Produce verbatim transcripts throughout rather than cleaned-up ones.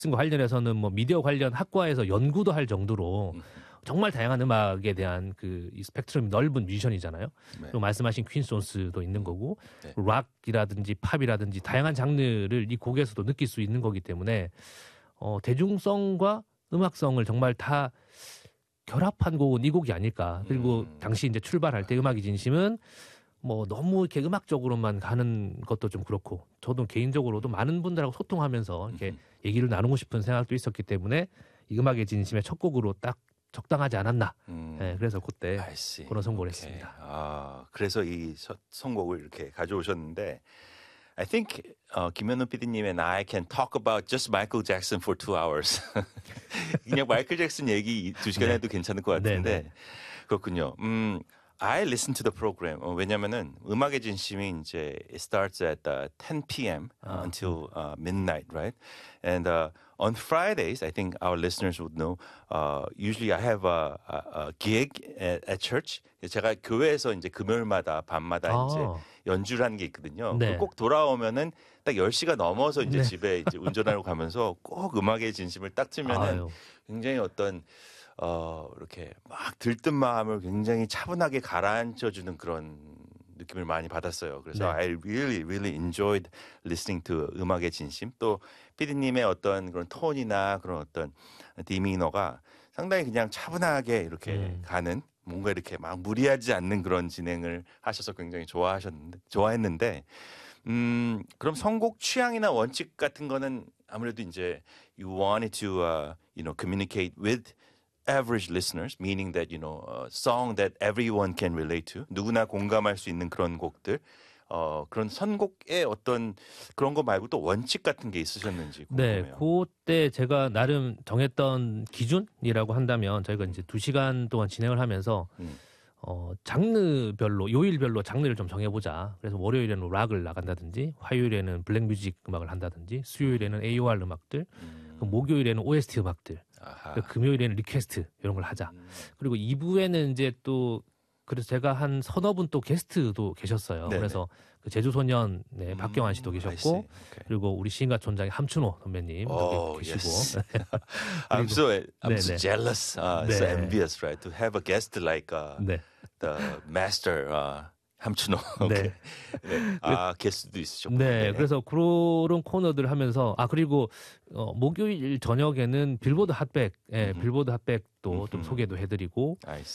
과 관련해서는 뭐 미디어 관련 학과에서 연구도 할 정도로 음. 정말 다양한 음악에 대한 그 이 스펙트럼이 넓은 뮤지션이잖아요. 네. 그리고 말씀하신 퀸스존스도 있는 거고 네. 락이라든지 팝이라든지 다양한 장르를 이 곡에서도 느낄 수 있는 거기 때문에 어, 대중성과 음악성을 정말 다 결합한 곡은 이 곡이 아닐까. 그리고 음. 당시 이제 출발할 때 음악의 진심은 뭐 너무 이렇게 음악적으로만 가는 것도 좀 그렇고 저도 개인적으로도 많은 분들하고 소통하면서 이렇게 얘기를 나누고 싶은 생각도 있었기 때문에 이 음악의 진심의 첫 곡으로 딱 적당하지 않았나. 음. 네, 그래서 그때 그런 선곡을 okay. 했습니다. 아, 그래서 이 선곡을 이렇게 가져오셨는데 I think uh, 김현우 피디님 and I can talk about just Michael Jackson for two hours. 그냥 마이클 잭슨 얘기 두 시간 네. 해도 괜찮을 것 같은데 네, 네. 그렇군요. 음, I listen to the program. 어, 왜냐면은 음악의 진심이 이제 it starts at uh, ten p.m. Uh, until uh, midnight, right? And uh, on Fridays, I think our listeners would know. Uh, usually, I have a, a, a gig at, at church. 제가 교회에서 이제 금요일마다 밤마다 아. 이제 연주를 하는 게 있거든요. 네. 꼭 돌아오면은 딱 열 시가 넘어서 이제 네. 집에 이제 운전하러 가면서 꼭 음악의 진심을 딱 틀면은 아유. 굉장히 어떤 어, 이렇게 막 들뜬 마음을 굉장히 차분하게 가라앉혀주는 그런 느낌을 많이 받았어요. 그래서 네. I really, really enjoyed listening to 음악의 진심. 또 피디님의 어떤 그런 톤이나 그런 어떤 디미너가 상당히 그냥 차분하게 이렇게 음. 가는 뭔가 이렇게 막 무리하지 않는 그런 진행을 하셔서 굉장히 좋아하셨는데, 좋아했는데, 음, 그럼 선곡 취향이나 원칙 같은 거는 아무래도 이제 you wanted to, uh, you know, communicate with average listeners, meaning that, you know, a song that everyone can relate to. 누구나 공감할 수 있는 그런 곡들. 어, 그런 선곡의 어떤 그런 거 말고 또 원칙 같은 게 있으셨는지 궁금해요. 네, 그때 제가 나름 정했던 기준이라고 한다면 저희가 이제 두 시간 동안 진행을 하면서 음. 어, 장르별로, 요일별로 장르를 좀 정해보자. 그래서 월요일에는 락을 나간다든지, 화요일에는 블랙 뮤직 음악을 한다든지, 수요일에는 에이오알 음악들, 음. 목요일에는 오에스티 음악들, 금요일에는 리퀘스트 이런 걸 하자. 음. 그리고 이 부에는 이제 또 그래서 제가 한 서너 분 또 게스트도 계셨어요. 네네. 그래서 그 제주소년 네, 음, 박경환 씨도 계셨고 okay. 그리고 우리 시인가 촌장의 함춘호 선배님도 oh, 계시고. Yes. I'm so I'm so jealous, uh, 네. so envious, right, to have a guest like uh, 네. the master. Uh, 함춘호. 네. 네. 아, 게스트도 있으셨군요. 네. 네. 그래서 그런 코너들 하면서, 아, 그리고, 어, 목요일 저녁에는 빌보드 핫백, 예, mm-hmm. 빌보드 핫백도 mm-hmm. 좀 소개도 해드리고,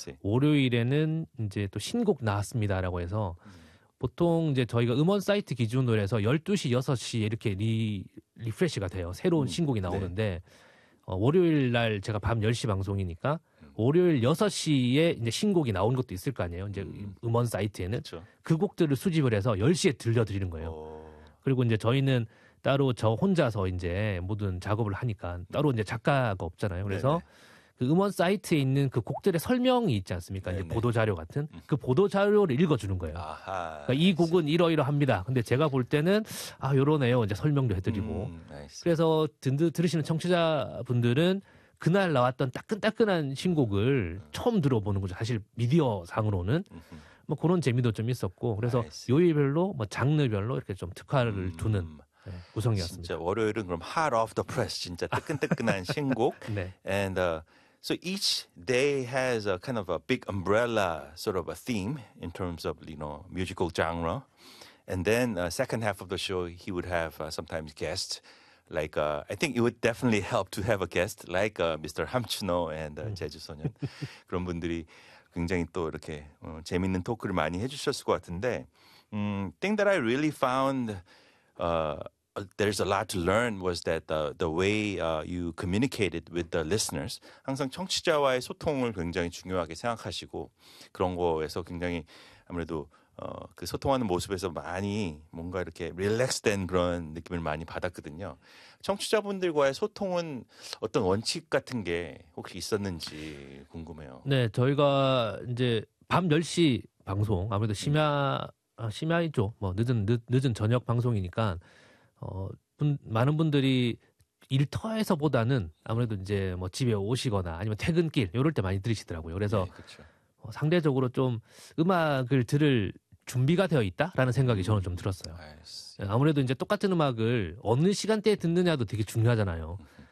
월요일에는 이제 또 신곡 나왔습니다라고 해서, mm-hmm. 보통 이제 저희가 음원 사이트 기준으로 해서 열두 시, 여섯 시에 이렇게 리, 리프레시가 돼요. 새로운 신곡이 나오는데, 네. 어, 월요일 날 제가 밤 열 시 방송이니까, 월요일 여섯 시에 이제 신곡이 나온 것도 있을 거 아니에요. 이제 음. 음원 사이트에는. 그쵸. 그 곡들을 수집을 해서 열 시에 들려드리는 거예요. 오. 그리고 이제 저희는 따로 저 혼자서 이제 모든 작업을 하니까 따로 이제 작가가 없잖아요. 그래서 네네. 그 음원 사이트에 있는 그 곡들의 설명이 있지 않습니까? 네네. 이제 보도자료 같은 음. 그 보도자료를 읽어주는 거예요. 아하, 그러니까 이 곡은 이러이러합니다. 근데 제가 볼 때는 아, 요러네요. 이제 설명도 해드리고. 음, 그래서 든, 들으시는 청취자분들은 그날 나왔던 따끈따끈한 신곡을 처음 들어보는 거죠. 사실 미디어 상으로는. 뭐 그런 재미도 좀 있었고. 그래서 요일별로 뭐 장르별로 이렇게 좀 특화를 음. 두는 네, 구성이었습니다. 진짜 월요일은 그럼 hot off the press. 진짜 따끈따끈한 신곡. 네. And uh, so each day has a kind of a big umbrella sort of a theme in terms of, you know, musical genre. And then uh, second half of the show, he would have uh, sometimes guests. Like, uh, I think it would definitely help to have a guest like uh, 미스터 함춘호 and uh, 제주소년. 그런 분들이 굉장히 또 이렇게 어, 재밌는 토크를 많이 해주셨을 것 같은데, um, thing that I really found uh, there's a lot to learn was that the, the way uh, you communicated with the listeners. 항상 청취자와의 소통을 굉장히 중요하게 생각하시고 그런 거에서 굉장히 아무래도 어, 그 소통하는 모습에서 많이 뭔가 이렇게 릴렉스된 그런 느낌을 많이 받았거든요. 청취자분들과의 소통은 어떤 원칙 같은 게 혹시 있었는지 궁금해요. 네, 저희가 이제 밤 열 시 방송, 아무래도 심야, 음. 심야이죠. 뭐 늦은, 늦, 늦은 저녁 방송이니까, 어, 분, 많은 분들이 일터에서보다는 아무래도 이제 뭐 집에 오시거나 아니면 퇴근길, 이럴 때 많이 들으시더라고요. 그래서 네, 그렇죠. 어, 상대적으로 좀 음악을 들을 준비가 되어 있다라는 생각이 저는 좀 들었어요. 아무래도 이제 똑같은 음악을 어느 시간대에 듣느냐도 되게 중요하잖아요.